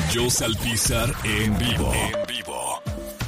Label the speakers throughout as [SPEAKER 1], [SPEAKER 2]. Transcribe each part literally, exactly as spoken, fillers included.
[SPEAKER 1] Joss Alpizar en vivo. En vivo.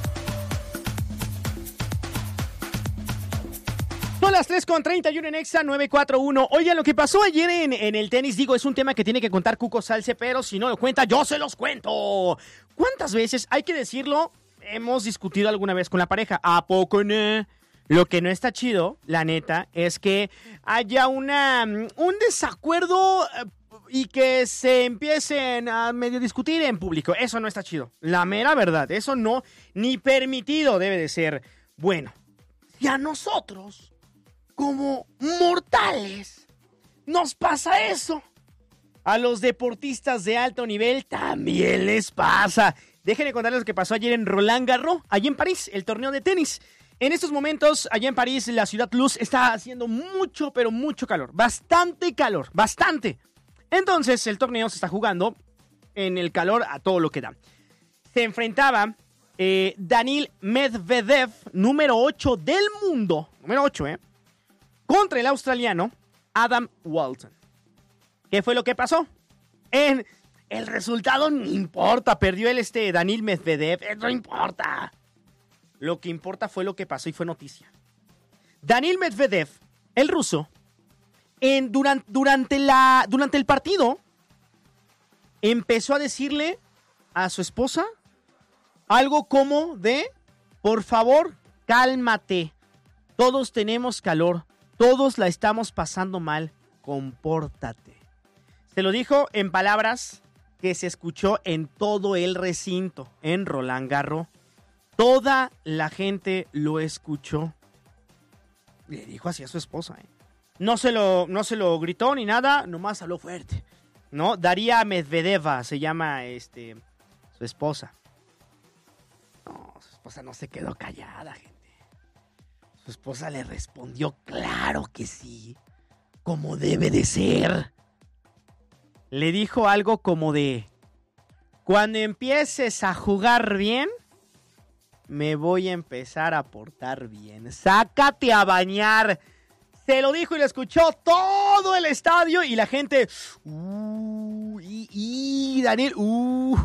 [SPEAKER 2] Son las tres con treinta y uno en Exa nueve cuatro uno. Oigan, lo que pasó ayer en, en el tenis, digo, es un tema que tiene que contar Cuco Salce, pero si no lo cuenta, yo se los cuento. ¿Cuántas veces, hay que decirlo, hemos discutido alguna vez con la pareja? ¿A poco no? Lo que no está chido, la neta, es que haya una un desacuerdo y que se empiecen a medio discutir en público. Eso no está chido. La mera verdad, eso no, ni permitido debe de ser. Bueno, y a nosotros, como mortales, nos pasa eso. A los deportistas de alto nivel también les pasa. Déjenme contarles lo que pasó ayer en Roland Garros, allí en París, el torneo de tenis. En estos momentos, allá en París, la ciudad luz, está haciendo mucho, pero mucho calor. Bastante calor, bastante. Entonces, el torneo se está jugando en el calor a todo lo que da. Se enfrentaba eh, Daniil Medvedev, número ocho del mundo, número ocho, ¿eh? Contra el australiano Adam Walton. ¿Qué fue lo que pasó? En el resultado no importa, perdió el este Daniil Medvedev, no importa. Lo que importa fue lo que pasó y fue noticia. Daniil Medvedev, el ruso, en, durante, durante, la, durante el partido, empezó a decirle a su esposa algo como de, por favor, cálmate. Todos tenemos calor, todos la estamos pasando mal, compórtate. Se lo dijo en palabras que se escuchó en todo el recinto, en Roland Garros. Toda la gente lo escuchó. Le dijo así a su esposa, ¿eh? No se lo, no se lo gritó ni nada, nomás habló fuerte, ¿no? Daria Medvedeva se llama este, su esposa. No, su esposa no se quedó callada, gente. Su esposa le respondió, claro que sí, como debe de ser. Le dijo algo como de, cuando empieces a jugar bien, me voy a empezar a portar bien. Sácate a bañar. Se lo dijo y lo escuchó todo el estadio y la gente... Uh, y, y Daniel... Uh,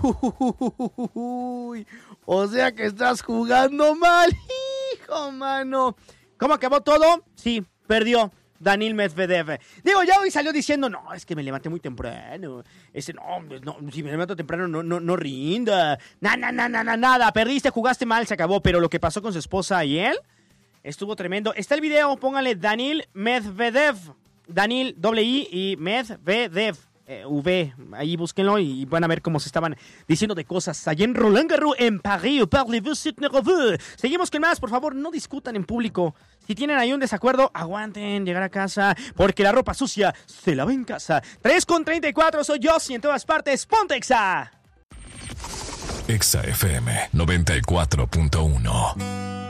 [SPEAKER 2] uh, o sea que estás jugando mal, hijo, mano. ¿Cómo acabó todo? Sí, perdió Daniil Medvedev. Digo, ya hoy salió diciendo, no, es que me levanté muy temprano. Ese, no, no, si me levanto temprano no, no, no rinda. Nada, nada, nada, nada. Perdiste, jugaste mal, se acabó. Pero lo que pasó con su esposa y él estuvo tremendo. Está el video, pónganle Daniil Medvedev. Daniil, doble I y Medvedev. Eh, V, ahí búsquenlo y van a ver cómo se estaban diciendo de cosas allá en Roland Garros, en París. Parlez-vous, c'est nerveux. Seguimos con más, por favor, no discutan en público. Si tienen ahí un desacuerdo, aguanten llegar a casa, porque la ropa sucia se lava en casa. tres con treinta y cuatro, soy yo, y en todas partes, ponte Exa.
[SPEAKER 1] Exa F M noventa y cuatro punto uno.